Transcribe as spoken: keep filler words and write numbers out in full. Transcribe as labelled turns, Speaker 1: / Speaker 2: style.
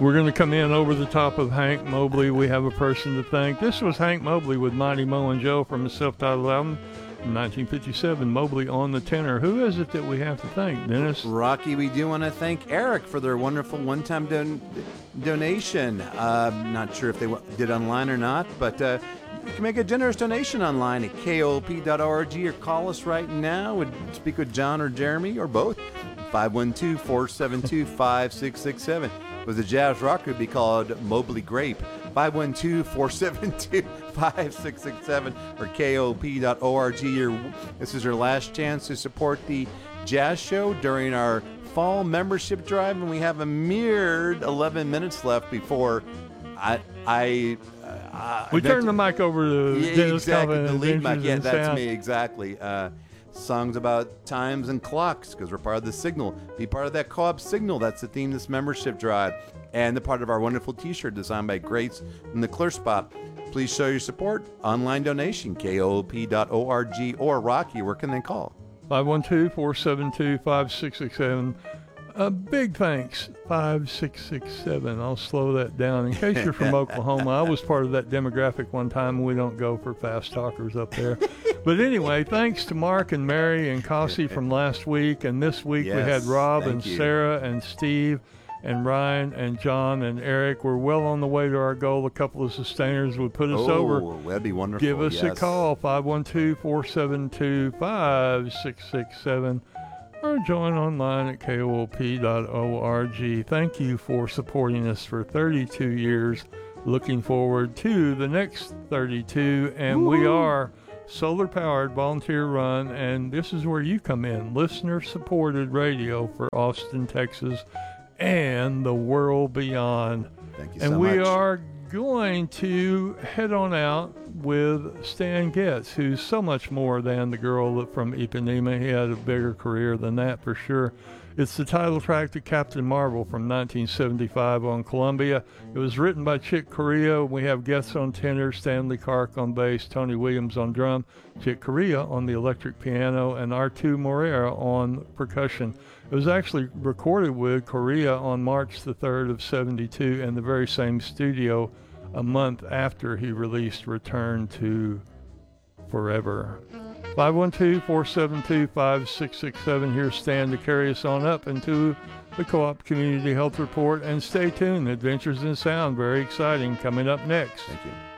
Speaker 1: We're going to come in over the top of Hank Mobley. We have a person to thank. This was Hank Mobley with Mighty Mo and Joe from his self-titled album in nineteen fifty-seven, Mobley on the tenor. Who is it that we have to thank, Dennis?
Speaker 2: Rocky, we do want to thank Eric for their wonderful one-time don- donation. Uh, not sure if they w- did online or not, but uh, you can make a generous donation online at K O P dot org or call us right now and speak with John or Jeremy or both. five one two, four seven two, five six six seven. Was a jazz rock, it would be called Mobley Grape. five one two, four seven two, five six six seven or K O P dot org. Your, this is your last chance to support the jazz show during our fall membership drive, and we have a mere eleven minutes left before I... I uh,
Speaker 1: we turn the mic over to
Speaker 2: yeah,
Speaker 1: Dennis
Speaker 2: exactly,
Speaker 1: Calvin.
Speaker 2: the lead mic. Yeah, that's
Speaker 1: sound.
Speaker 2: me, exactly. Uh, songs about times and clocks, because we're part of the Signal. Be part of that co-op Signal. That's the theme of this membership drive. And the part of our wonderful t-shirt designed by Grace from the Clear Spot. Please show your support. Online donation, K O P dot org, or Rocky, where can they call?
Speaker 1: five one two, four seven two, five six six seven. A big thanks, five six six seven. I'll slow that down in case you're from Oklahoma. I was part of that demographic one time, and we don't go for fast talkers up there. But anyway, thanks to Mark and Mary and Cassie from last week. And this week
Speaker 2: yes,
Speaker 1: we had Rob and
Speaker 2: you.
Speaker 1: Sarah and Steve and Ryan and John and Eric. We're well on the way to our goal. A couple of sustainers would put us
Speaker 2: oh,
Speaker 1: over.
Speaker 2: That'd be wonderful.
Speaker 1: Give us
Speaker 2: yes.
Speaker 1: a call, five one two, four seven two, five six six seven. Or join online at K O P dot org. Thank you for supporting us for thirty-two years. Looking forward to the next thirty-two. And Woo-hoo. We are solar-powered, volunteer-run, and this is where you come in. Listener-supported radio for Austin, Texas, and the world beyond.
Speaker 2: Thank you
Speaker 1: and
Speaker 2: so
Speaker 1: we
Speaker 2: much.
Speaker 1: are going to head on out with Stan Getz, who's so much more than the girl from Ipanema. He had a bigger career than that for sure. It's the title track to Captain Marvel from nineteen seventy-five on Columbia. It was written by Chick Corea. We have Getz on tenor, Stanley Clark on bass, Tony Williams on drum, Chick Corea on the electric piano, and Artu Moreira on percussion. It was actually recorded with Corea on March the third of seventy-two in the very same studio a month after he released Return to Forever. five one two, four seven two, five six six seven. Here's Stan to carry us on up into the Co-op Community Health Report. And stay tuned. Adventures in Sound, very exciting, coming up next.
Speaker 2: Thank you.